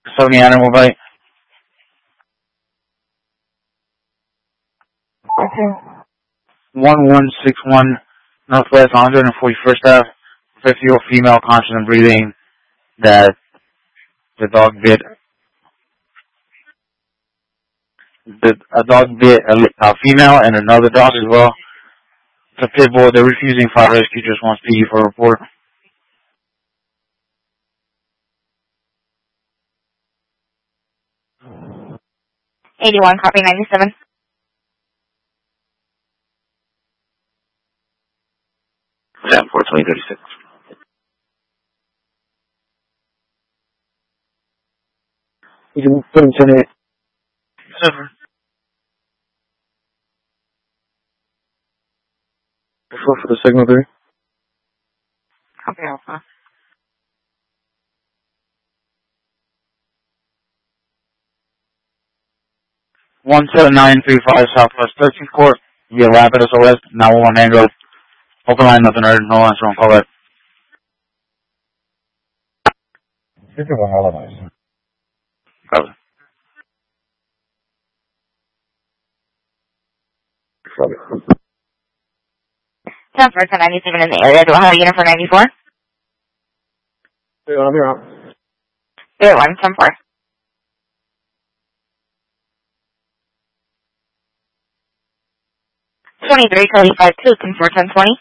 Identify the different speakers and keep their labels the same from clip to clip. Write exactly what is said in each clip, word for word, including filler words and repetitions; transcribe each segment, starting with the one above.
Speaker 1: seventy animal bite.
Speaker 2: Okay.
Speaker 1: one one six one Northwest one hundred forty-first Ave. fifty-year-old female conscious and breathing that the dog bit. The, a dog bit a, a female and another dog as well. It's a pit bull. They're refusing fire rescue. Just wants P E for a report.
Speaker 2: eighty-one, copy ninety-seven.
Speaker 3: ten four twenty thirty-six.
Speaker 4: You can put him to it.
Speaker 1: Seven.
Speaker 4: Go for the signal three.
Speaker 2: Copy Alpha.
Speaker 1: one seven nine three five Southwest thirteenth Court. Via Rapid S O S. nine one one Android. Open line, nothing urgent. No answer on call back.
Speaker 4: fifty-one Holidays.
Speaker 3: Copy.
Speaker 2: ten four, ten ninety-seven in the area. Do I have a unit for ninety-four?
Speaker 4: Yeah, I'm here out.
Speaker 2: zero one, ten four. twenty-three, Charlie five two, ten four, ten twenty.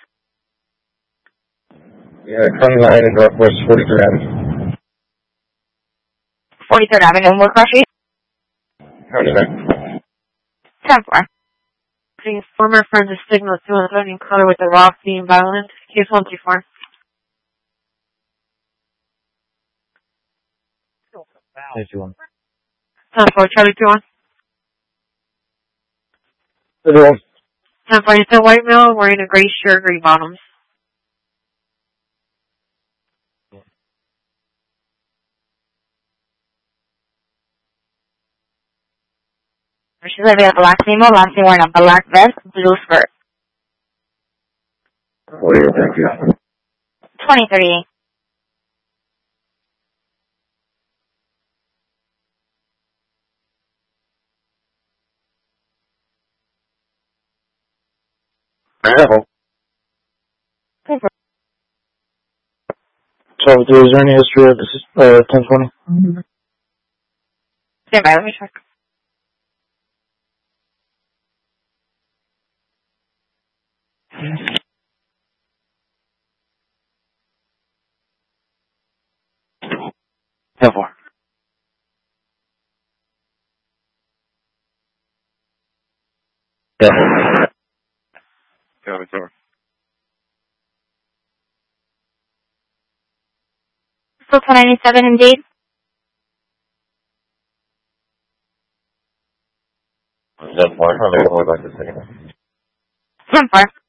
Speaker 4: Yeah, County Line in Northwest forty-third Avenue.
Speaker 2: forty-third Avenue, Woodcross Street.
Speaker 4: County Line.
Speaker 2: ten four. Former friend of Signal two and threatening color with the rock being violent. Case one two four.
Speaker 4: fifty-one.
Speaker 2: ten four, Charlie two one.
Speaker 4: fifty-one.
Speaker 2: ten four, it's a white male wearing a gray shirt, gray bottoms. She's going to be a black female, last name wearing a black vest, blue skirt.
Speaker 4: Oh, yeah, thank you.
Speaker 2: twenty thirty-eight.
Speaker 4: Careful.
Speaker 2: ten four.
Speaker 4: twelve three, is there any history of this is, uh, ten twenty?
Speaker 2: Mm-hmm. Stand by, let me check.
Speaker 1: ten four.
Speaker 3: Yeah. Copy, sir.
Speaker 2: Still ten ninety-seven indeed.
Speaker 3: ten four, I'll make it more like the second.
Speaker 2: ten four.